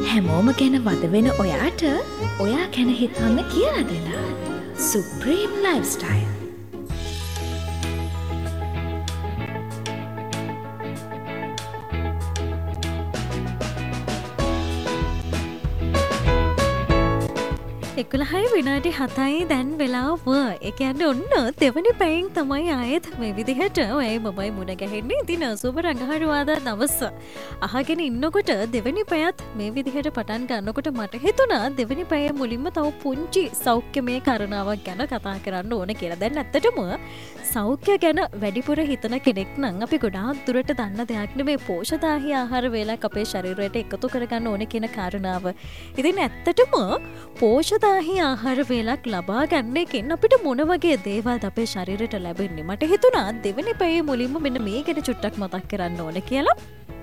හැමෝම ගැන වද වෙන ඔයාට ඔයා ගැන හිතන්න කියලා දෙලා සුප්‍රීම් ලයිෆ්ස්ටයිල්. එකුලහයි විනාඩි 7යි දැන් වෙලාව. ඒ කියන්නේ ඔන්න දෙවනි පැයෙන් තමයි ආයෙත් මේ විදිහට ඔයයි මමයි මුණ ගැහෙන්නේ. ඉතින් සුබ රංගහරුවාදා දවස අහගෙන ඉන්නකොට දෙවනි පැයත් මේ විදිහට පටන් ගන්නකොට මට හිතුණා දෙවනි පැයේ මුලින්ම තව පුංචි සෞඛ්‍යමය කාරණාවක් ගැන කතා කරන්න ඕන කියලා. දැන් ඇත්තටම සෞඛ්‍ය ගැන වැඩිපුර හිතන කෙනෙක් නම් අපි ගොඩාක් දුරට දන්න දෙයක් නෙමේ පෝෂදාහී ආහාර වේලක් අපේ ශරීරයට එකතු කරගන්න ඕන කියන කාරණාව. ඉතින් ඇත්තටම පෝෂදාහී ආහාර වේලක් ලබා ගන්න එකෙන් අපිට මොන වගේ දේවල්ද අපේ ශරීරයට ලැබෙන්නේ? මට හිතුණා දෙවෙනි පැයේ මුලින්ම මෙන්න මේ ගැන චුට්ටක් මතක් කරන්න ඕන කියලා.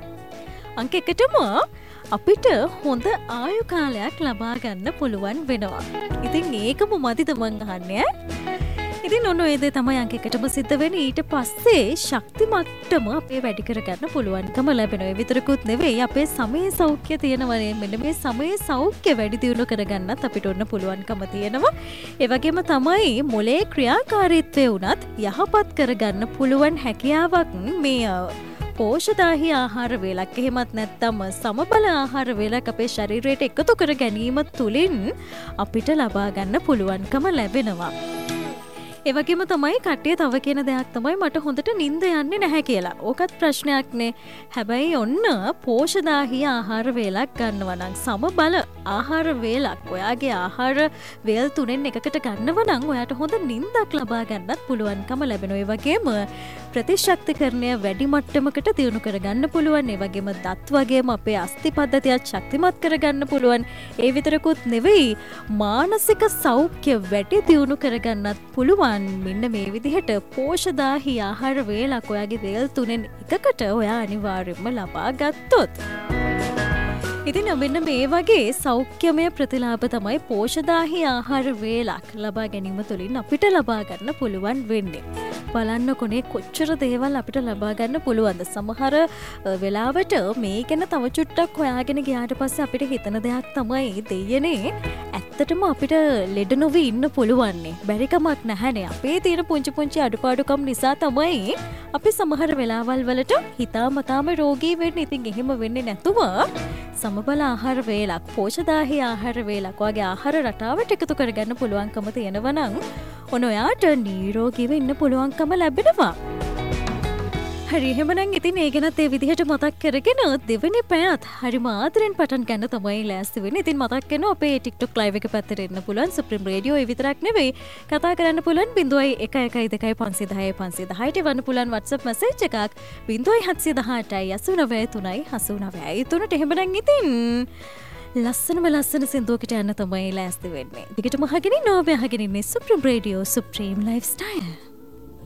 අංක 1ටම අපිට හොඳ ආයු කාලයක් ලබා ගන්න පුළුවන් වෙනවා. ඉතින් ඒකම මදිද මං අහන්නේ? ඉතින් ඔන්න ඒ දේ තමයි අංක 1ටම සිද්ධ වෙන්නේ. ඊට පස්සේ ශක්ති මට්ටම අපේ වැඩි කරගන්න පුළුවන්කම ලැබෙනවා. ඒ විතරකුත් නෙවෙයි අපේ සමේ සෞඛ්‍ය තියෙනවනේ. මෙන්න මේ සමේ සෞඛ්‍ය වැඩි දියුණු කරගන්නත් අපිට ඔන්න පුළුවන්කම තියෙනවා. ඒ වගේම තමයි මොලේ ක්‍රියාකාරීත්වය උනත් යහපත් කරගන්න පුළුවන් හැකියාවක් මේ පෝෂදාහී ආහාර වේලක් එහෙමත් නැත්නම් සමබල ආහාර වේලක් අපේ ශරීරයට එකතු කර ගැනීම තුළින් අපිට ලබා ගන්න පුළුවන්කම ලැබෙනවා. ඒ වගේම තමයි කට්ටිය තව කියන දෙයක් තමයි මට හොඳට නිින්ද යන්නේ නැහැ කියලා. ඕකත් ප්‍රශ්නයක්නේ. හැබැයි ඔන්න පෝෂදාහී ආහාර වේලක් ගන්නවා නම් සමබල ආහාර වේලක් ඔයාගේ ආහාර වේල් තුනෙන් එකකට ගන්නවා නම් ඔයාට හොඳ නිින්දක් ලබා ගන්නත් පුළුවන්කම ලැබෙනවා. ඒ වගේම ප්‍රතිශක්තිකරණය වැඩි මට්ටමකට දියුණු කරගන්න පුළුවන්. ඒ වගේම දත් වගේම අපේ අස්ථි පද්ධතියත් ශක්තිමත් කරගන්න පුළුවන්. ඒ විතරකුත් නෙවෙයි මානසික සෞඛ්‍ය වැඩි දියුණු කරගන්නත් පුළුවන්. මෙන්න මේ විදිහට පෝෂදාහී ආහාර වේලක් ඔයාගේ වේල් තුනෙන් එකකට ඔයා අනිවාර්යයෙන්ම ලබා ගත්තොත්. ඉතින් මෙන්න මේ වගේ සෞඛ්‍යමය ප්‍රතිලාභ තමයි පෝෂදාහී ආහාර වේලක් ලබා ගැනීම තුළින් අපිට ලබා ගන්න පුළුවන් වෙන්නේ. බලන්න කොනේ කොච්චර දේවල් අපිට ලබා ගන්න පුළුවන්ද? සමහර වෙලාවට මේ ගැන තව චුට්ටක් හොයාගෙන ගියාට පස්සේ අපිට හිතන දෙයක් තමයි දෙයනේ ඇත්තටම අපිට ලෙඩ නොවී ඉන්න පුළුවන්නේ. බැරි කමක් නැහැනේ. අපේ තියෙන පුංචි පුංචි අඩුපාඩුකම් නිසා තමයි අපි සමහර වෙලාවල් වලට හිතාමතාම රෝගී වෙන්නේ. ඉතින් එහෙම වෙන්නේ නැතුව සමබල ආහාර වේලක් පෝෂදාහී ආහාර වේලක් වගේ ආහාර රටාවට එකතු කරගන්න පුළුවන්කම තියෙනවා නම් ඔන්න ඔයාට නිරෝගීව ඉන්න පුළුවන්කම ලැබෙනවා. හරි එහෙමනම් ඉතින් ඒ ගැනත් ඒ විදිහට මතක් කරගෙන දෙවෙනි පැයත් හරිම ආදරෙන් පටන් ගන්න තමයි ලෑස්ති වෙන්නේ. ඉතින් මතක් කරනවා අපේ TikTok live එක පැත්තට එන්න පුළුවන්. සුප්‍රීම රේඩියෝ ඒ විතරක් නෙවෙයි කතා කරන්න පුළුවන් 0112550510ට වන්න පුළුවන් WhatsApp message එකක් 0718893989. එහෙමනම් ඉතින් ලස්සන සින්දුවකට යන්න තමයි ලෑස්ති වෙන්නේ. දිගටම අහගෙන ඉන්න ඔබ අහගෙන ඉන්නේ සුප්‍රීම රේඩියෝ සුප්‍රීම ලයිෆ්ස්ටයිල්.